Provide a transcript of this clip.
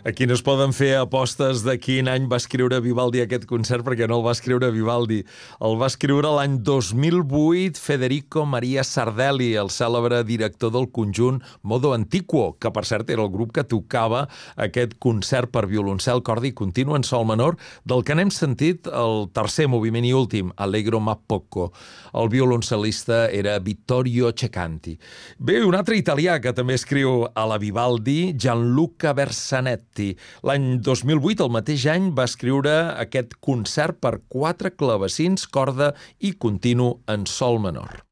Aquí no es poden fer apostes de quin any va escriure Vivaldi aquest concert, perquè no el va escriure Vivaldi. El va escriure l'any 2008 Federico Maria Sardelli, el cèlebre director del conjunt Modo Antiquo, que per cert era el grup que tocava aquest concert per violoncel, corda i continu en sol menor, del que n'hem sentit el tercer moviment i últim, Allegro ma poco. El violoncel·lista era Vittorio Cecanti. Bé, un altre italià que també escriu a la Vivaldi, Gianluca Bersanetti. L'any 2008, el mateix any, va escriure aquest concert per 4 clavecins, corda i continu en sol menor.